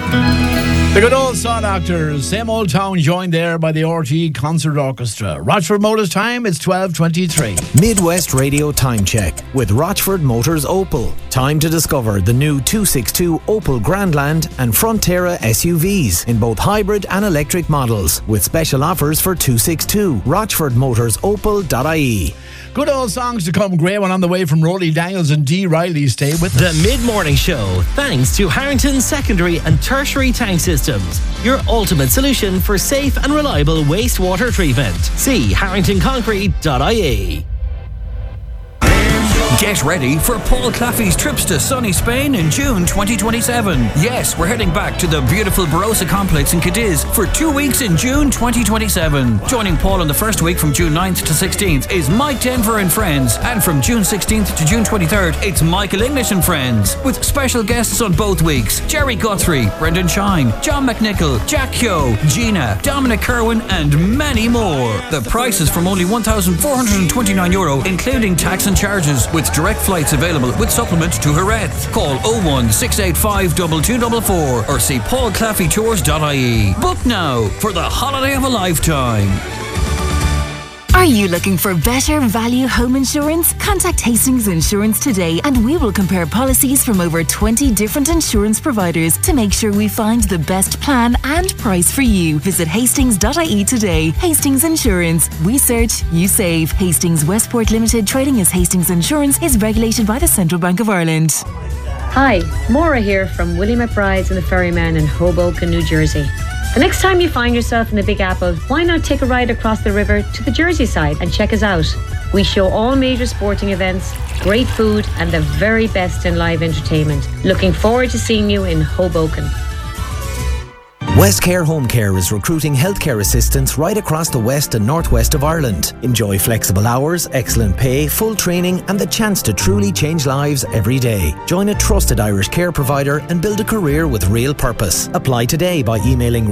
The good old Saw Doctors, same old town, joined there by the RTE Concert Orchestra. Rochford Motors time, it's 12:23. Midwest Radio Time Check with Rochford Motors Opel. Time to discover the new 262 Opel Grandland and Frontera SUVs in both hybrid and electric models, with special offers for 262. RochfordMotorsOpel.ie. Good old songs to come. Great one on the way from Rolly Daniels and Dee Riley. Stay with us. The Mid-Morning Show, thanks to Harrington Secondary and Tertiary Tank Systems, your ultimate solution for safe and reliable wastewater treatment. See harringtonconcrete.ie. Get ready for Paul Claffey's trips to sunny Spain in June 2027. Yes, we're heading back to the beautiful Barossa complex in Cadiz for 2 weeks in June 2027. Joining Paul on the first week from June 9th to 16th is Mike Denver and Friends. And from June 16th to June 23rd, it's Michael English and Friends. With special guests on both weeks: Jerry Guthrie, Brendan Shine, John McNichol, Jack Hyo, Gina, Dominic Kerwin, and many more. The price is from only €1,429, including tax and charges, with direct flights available with supplement to Jerez. Call 01685 2244 or see paulclaffeytours.ie. Book now for the holiday of a lifetime. Are you looking for better value home insurance? Contact Hastings Insurance today and we will compare policies from over 20 different insurance providers to make sure we find the best plan and price for you. Visit hastings.ie today. Hastings Insurance. We search, you save. Hastings Westport Limited, trading as Hastings Insurance, is regulated by the Central Bank of Ireland. Hi, Maura here from Willie McBride's and the Ferryman in Hoboken, New Jersey. The next time you find yourself in the Big Apple, why not take a ride across the river to the Jersey side and check us out? We show all major sporting events, great food, and the very best in live entertainment. Looking forward to seeing you in Hoboken. Westcare Home Care is recruiting healthcare assistants right across the west and northwest of Ireland. Enjoy flexible hours, excellent pay, full training and the chance to truly change lives every day. Join a trusted Irish care provider and build a career with real purpose. Apply today by emailing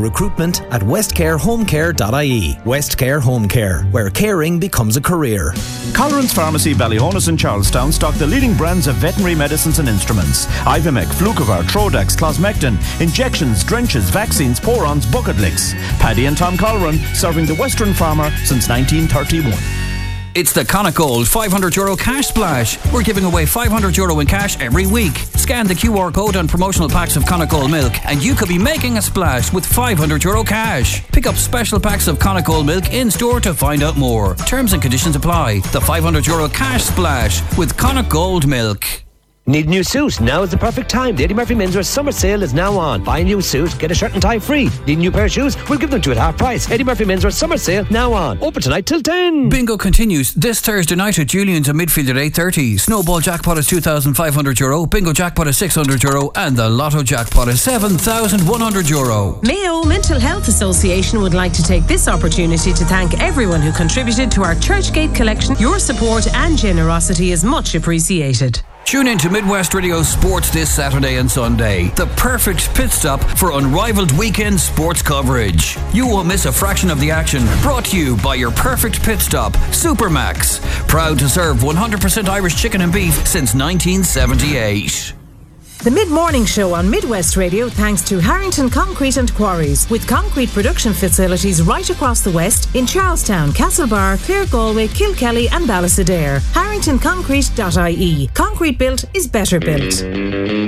recruitment@westcarehomecare.ie. Westcare Home Care, where caring becomes a career. Colleran's Pharmacy, Ballyhonus and Charlestown stock the leading brands of veterinary medicines and instruments: Ivimec, Flucovar, Trodax, Closmectin, injections, drenches, vaccines, Porons, bucket licks. Paddy and Tom Colleran, serving the Western farmer since 1931. It's the Connacht €500 cash splash. We're giving away €500 in cash every week. Scan the QR code on promotional packs of Connacht Gold milk and you could be making a splash with €500 cash. Pick up special packs of Connacht Gold milk in store to find out more. Terms and conditions apply. The €500 cash splash with Connacht Gold milk. Need a new suit? Now is the perfect time. The Eddie Murphy Menswear Summer Sale is now on. Buy a new suit, get a shirt and tie free. Need a new pair of shoes? We'll give them to you at half price. Eddie Murphy Menswear Summer Sale now on. Open tonight till 10. Bingo continues this Thursday night at Julian's at midfield at 8:30. Snowball jackpot is €2,500. Bingo jackpot is €600 and the Lotto jackpot is €7,100. Mayo Mental Health Association would like to take this opportunity to thank everyone who contributed to our Churchgate collection. Your support and generosity is much appreciated. Tune in to Midwest Radio Sports this Saturday and Sunday. The perfect pit stop for unrivaled weekend sports coverage. You won't miss a fraction of the action. Brought to you by your perfect pit stop, Supermax. Proud to serve 100% Irish chicken and beef since 1978. The Mid-Morning Show on Midwest Radio thanks to Harrington Concrete and Quarries, with concrete production facilities right across the west in Charlestown, Castlebar, Clare, Galway, Kilkelly and Ballysadare. HarringtonConcrete.ie. Concrete built is better built.